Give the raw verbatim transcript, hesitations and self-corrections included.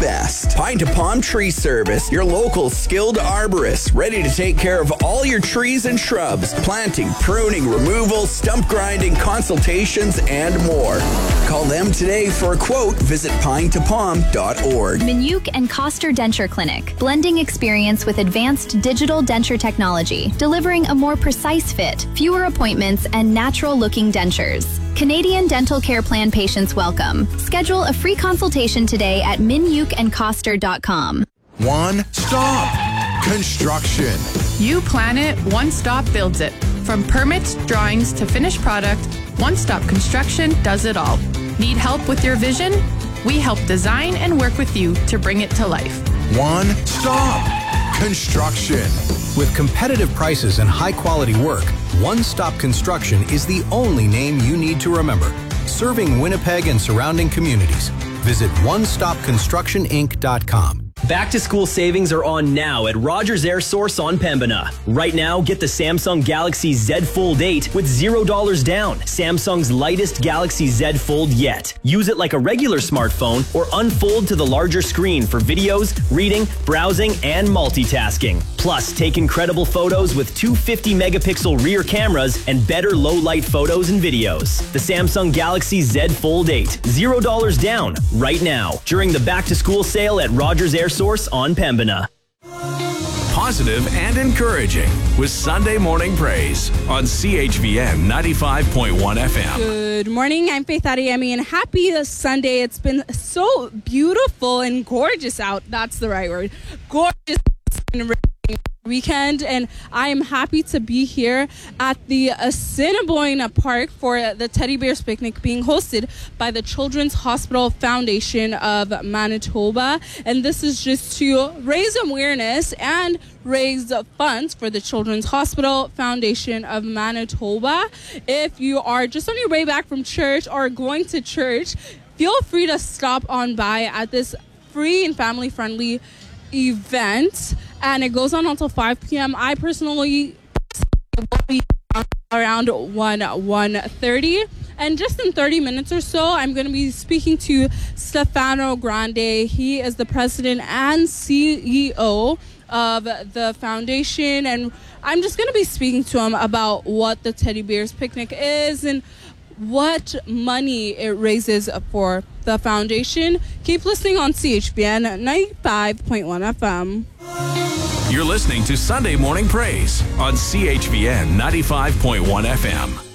best. Pine to Palm Tree Service, your local skilled arborist, ready to take care of all your trees and shrubs. Planting, pruning, removal, stump grinding, consultations, and more. Call them today for a quote. Visit pine to palm dot org. Minuk and Coster Denture Clinic, blending experience with advanced digital denture technology, delivering a more precise fit, fewer appointments, and natural-looking dentures. Canadian Dental Care Plan patients welcome. Schedule a free consultation today at minuk and coster dot com. One Stop Construction. You plan it, One Stop builds it. From permits, drawings to finished product, One Stop Construction does it all. Need help with your vision? We help design and work with you to bring it to life. One Stop Construction. With competitive prices and high-quality work, One Stop Construction is the only name you need to remember. Serving Winnipeg and surrounding communities. Visit one stop construction inc dot com. Back to school savings are on now at Rogers Air Source on Pembina. Right now, get the Samsung Galaxy Z Fold eight with zero dollars down. Samsung's lightest Galaxy Z Fold yet. Use it like a regular smartphone or unfold to the larger screen for videos, reading, browsing, and multitasking. Plus, take incredible photos with two fifty megapixel rear cameras and better low-light photos and videos. The Samsung Galaxy Z Fold eight. zero dollars down right now during the back-to-school sale at Rogers Air Source on Pembina. Positive and encouraging with Sunday Morning Praise on C H V N ninety-five point one F M. Good morning, I'm Faith Adeyemi, and happy Sunday. It's been so beautiful and gorgeous out. That's the right word. Gorgeous weekend, and I am happy to be here at the Assiniboine Park for the Teddy Bears Picnic being hosted by the Children's Hospital Foundation of Manitoba. And this is just to raise awareness and raise funds for the Children's Hospital Foundation of Manitoba. If you are just on your way back from church or going to church, feel free to stop on by at this free and family-friendly event, and it goes on until five p.m. I personally will be around one one thirty, and just in thirty minutes or so I'm going to be speaking to Stefano Grande. He is the president and C E O of the foundation, and I'm just going to be speaking to him about what the Teddy Bears Picnic is and what money it raises for the foundation. Keep listening on C H V N ninety-five point one F M. You're listening to Sunday Morning Praise on C H V N ninety-five point one F M.